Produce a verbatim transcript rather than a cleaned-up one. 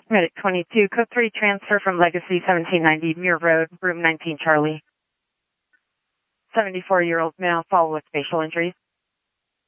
Medic twenty-two, code three, transfer from Legacy seventeen ninety Muir Road, room nineteen Charlie. seventy-four-year-old male, follow with facial injuries.